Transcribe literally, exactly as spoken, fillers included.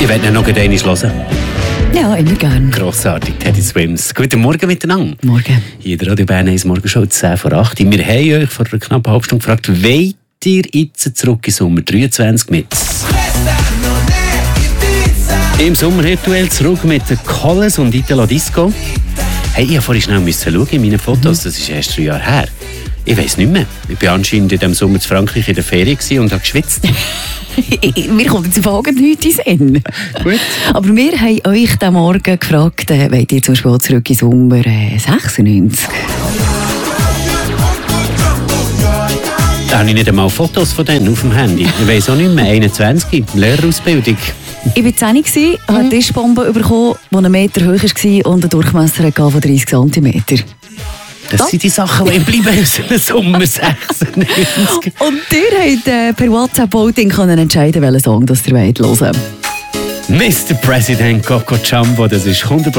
Ich werde ihn noch einmal hören. Ja, immer gerne. Grossartig, Teddy Swims. Guten Morgen miteinander. Morgen. Hier in der Radio Bern eins Morgenshow, zehn vor acht. Wir haben euch vor einer knappen halben Stunde gefragt, wollt ihr jetzt zurück in Sommer dreiundzwanzig mit? Im Sommer virtuell zurück mit den Colors und Italo Disco. Hey, ich musste vorhin schnell schauen in meinen Fotos, das ist erst drei Jahre her. Ich weiss nicht mehr. Ich war anscheinend in diesem Sommer in Frankreich in der Ferien und habe geschwitzt. Wir kommen jetzt folgend heute ins Ende. Gut. Aber wir haben euch diesen Morgen gefragt, äh, wollt ihr zum Beispiel auch zurück in Sommer äh, sechsundneunzig? Da habe ich nicht einmal Fotos von denen auf dem Handy. Ich weiss auch nicht mehr. einundzwanzig, Lehrerausbildung. Ich war zehn, mhm. habe eine Tischbombe bekommen, die einen Meter hoch war und einen Durchmesser hatte von dreißig Zentimeter. Das oh. sind die Sachen, die bleiben aus dem Sommer sechsundneunzig. Und ihr könnt äh, per WhatsApp-Voting entscheiden, welchen Song das ihr hören wollt. Mister President Coco Jumbo, das ist hundert